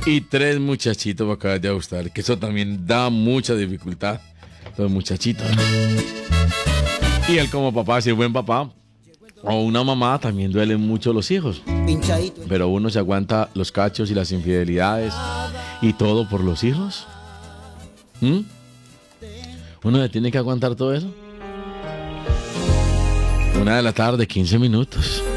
Y 3 muchachitos me acabas de gustar, que eso también da mucha dificultad, los muchachitos. Y él como papá, si es buen papá, o una mamá, también duelen mucho los hijos. Pinchadito. Pero uno se aguanta los cachos y las infidelidades y todo por los hijos. ¿Uno le tiene que aguantar todo eso? 1 de la tarde, 15 minutos.